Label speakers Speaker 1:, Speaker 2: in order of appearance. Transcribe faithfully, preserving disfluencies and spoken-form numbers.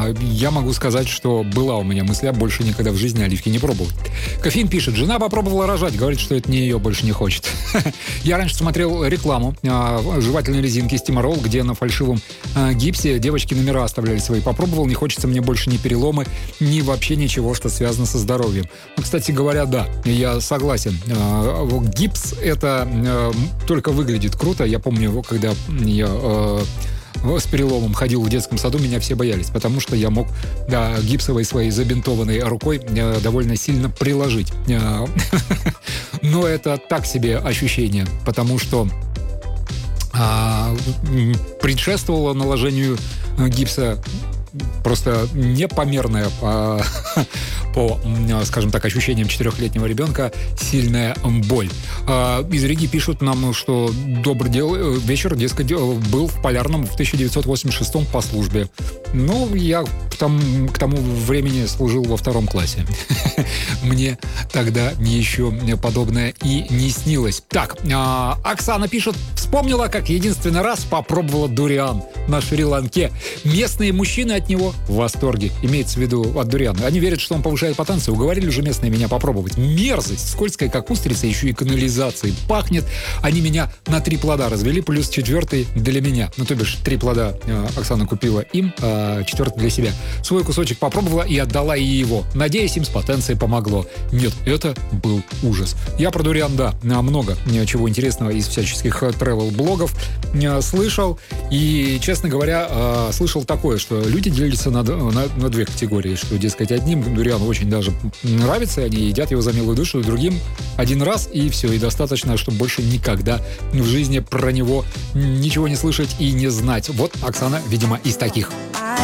Speaker 1: я могу сказать, что была у меня мысль, а больше никогда в жизни оливки не пробовать. Кофеин пишет, жена попробовала рожать, говорит, что это не ее, больше не хочет. Я раньше смотрел рекламу жевательной резинки Стимарол, где на фальшивом гипсе девочки номера оставляли свои. Попробовал, не хочется мне больше ни переломы, ни вообще ничего, что связано со здоровьем. Ну, кстати говоря, да, я согласен. Гипс это только выглядит круто. Я помню, когда я с переломом ходил в детском саду, меня все боялись, потому что я мог, да, гипсовой своей забинтованной рукой довольно сильно приложить. Но это так себе ощущение, потому что а, предшествовало наложению гипса просто непомерная по, по, скажем так, ощущениям четырехлетнего ребенка сильная боль. Из Риги пишут нам, что добрый дел, вечер, дескать, был в Полярном в тысяча девятьсот восемьдесят шестом по службе. Ну, я к тому, к тому времени служил во втором классе. Мне тогда еще подобное и не снилось. Так, Оксана пишет, вспомнила, как единственный раз попробовала дуриан на Шри-Ланке. Местные мужчины от него в восторге. Имеется в виду от дуриана. Они верят, что он повышает потенцию. Уговорили уже местные меня попробовать. Мерзость, скользкая, как устрица, еще и канализацией пахнет. Они меня на три плода развели, плюс четвертый для меня. Ну, то бишь, три плода Оксана купила им, а четвертый для себя. Свой кусочек попробовала и отдала и его. Надеюсь, им с потенцией помогло. Нет, это был ужас. Я про дуриан, да, много чего интересного из всяческих тревел-блогов слышал. И, честно говоря, слышал такое, что люди делятся на, на, на две категории. Что, дескать, одним дуриан очень даже нравится, они едят его за милую душу, другим один раз, и все, и достаточно, чтобы больше никогда в жизни про него ничего не слышать и не знать. Вот Оксана, видимо, из таких.